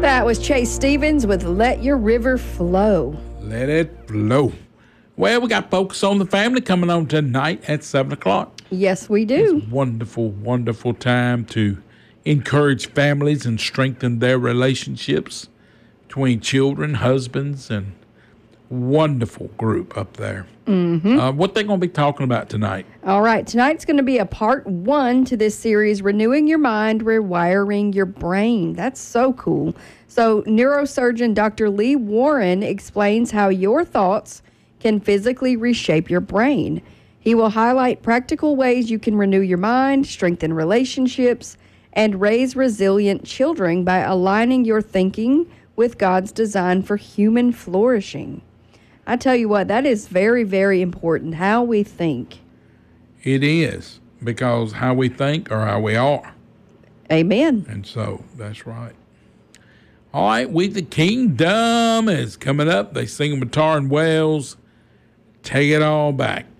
That was Chase Stevens with Let Your River Flow. Let it flow. Well, we got Focus on the Family coming on tonight at 7 o'clock. Yes, we do. It's a wonderful, wonderful time to encourage families and strengthen their relationships between children, husbands, and wonderful group up there. What they going to be talking about tonight? All right. Tonight's going to be a part 1 to this series, Renewing Your Mind, Rewiring Your Brain. That's so cool. So neurosurgeon Dr. Lee Warren explains how your thoughts can physically reshape your brain. He will highlight practical ways you can renew your mind, strengthen relationships, and raise resilient children by aligning your thinking with God's design for human flourishing. I tell you what, that is very, very important, how we think. It is, because how we think or how we are. Amen. And so, that's right. All right, We the Kingdom is coming up. They sing with Taryn Wells. Take it all back.